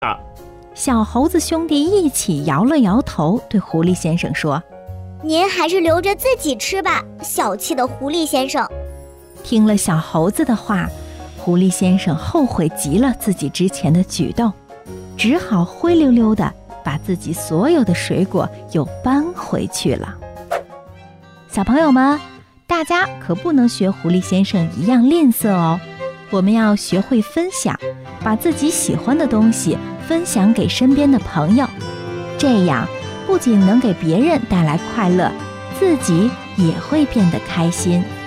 小猴子兄弟一起摇了摇头，对狐狸先生说： 您还是留着自己吃吧，小气的狐狸先生。 听了小猴子的话，狐狸先生后悔极了自己之前的举动，只好灰溜溜地把自己所有的水果又搬回去了。小朋友们，大家可不能学狐狸先生一样吝啬哦，我们要学会分享，把自己喜欢的东西分享给身边的朋友，这样不仅能给别人带来快乐，自己也会变得开心。